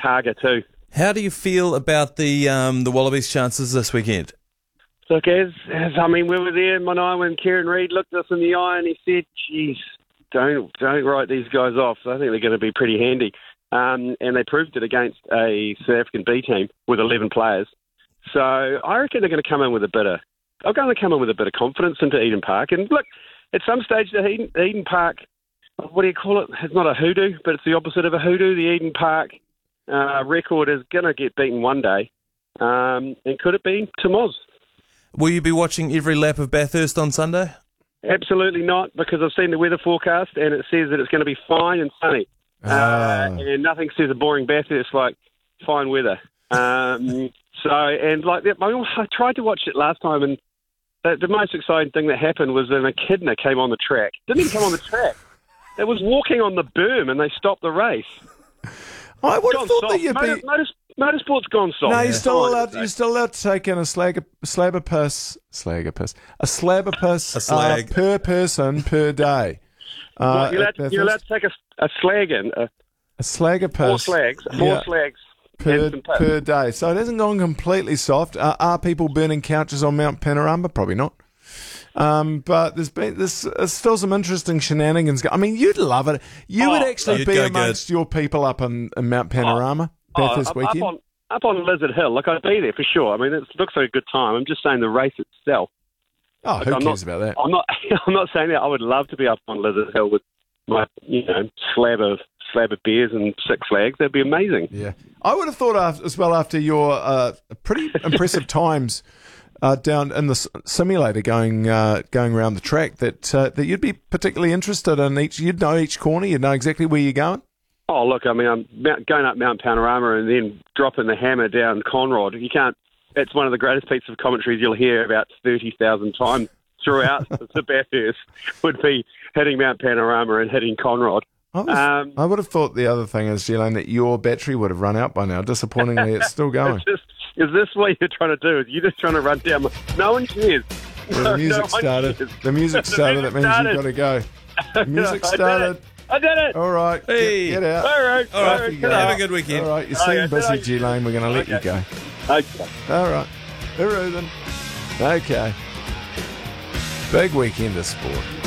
Targa too. How do you feel about the Wallabies' chances this weekend? Look, as I mean, we were there, Manaia, when Kieran Reid looked us in the eye and he said, geez, don't write these guys off. So I think they're going to be pretty handy. And they proved it against a South African B team with 11 players. So I reckon they're going to come in with a bit of confidence into Eden Park. And look, at some stage, the Eden Park, what do you call it? It's not a hoodoo, but it's the opposite of a hoodoo. The Eden Park record is going to get beaten one day. And could it be to Moz? Will you be watching every lap of Bathurst on Sunday? Absolutely not, because I've seen the weather forecast and it says that it's going to be fine and sunny. And nothing says a boring Bathurst like fine weather. I tried to watch it last time, and the most exciting thing that happened was an echidna came on the track. Didn't even come on the track. It was walking on the berm, and they stopped the race. I would have thought that you'd be... Motorsport's gone soft. No, you're still allowed to take in a slab of piss per person per day. You're allowed to take a slag in. A slag of piss. Four slags. Per day. So it hasn't gone completely soft. Are people burning couches on Mount Panorama? Probably not. But there's still some interesting shenanigans. I mean, you'd love it. You would actually be amongst your people up in Mount Panorama Bathurst weekend. Up on Lizard Hill. Look, I'd be there for sure. I mean, it looks like a good time. I'm just saying the race itself. Oh, who cares about that? I'm not saying that. I would love to be up on Lizard Hill with my, slab of beers and 6 flags. That'd be amazing. Yeah, I would have thought after your pretty impressive times down in the simulator going around the track that you'd be particularly interested in each. You'd know each corner. You'd know exactly where you're going. Oh, look, I mean, I'm going up Mount Panorama and then dropping the hammer down Conrod. You can't. It's one of the greatest pieces of commentaries you'll hear about 30,000 times throughout the Bathurst would be hitting Mount Panorama and hitting Conrod. I would have thought the other thing is, Gillian, that your battery would have run out by now. Disappointingly, it's still going. Is this what you're trying to do? Is you just trying to run down? No one cares. Yeah, the music started. The music started. That means you've got to go. The music started. I did it. All right. Hey. Get out. All right. Have a good weekend. All right. You seem busy, Gillian. We're going to let you go. Okay. All right. Hooroo then. Okay. Big weekend of sport.